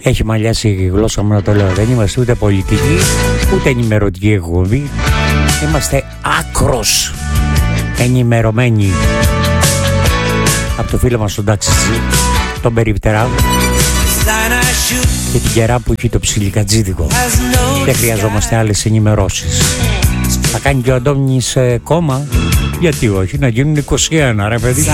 Έχει μαλλιάσει η γλώσσα μου να το λέω. Δεν είμαστε ούτε πολιτικοί, ούτε ενημερωτική εκπομπή. Είμαστε άκρος ενημερωμένοι από το φίλο μας τον ταξιτζή, τον Περιπτερά και την κερά που έχει το ψιλικατζίδικο. Δεν χρειαζόμαστε άλλες ενημερώσεις. Θα κάνει και ο Αντώνης κόμμα. Γιατί όχι, να γίνουν 21 ρε παιδί.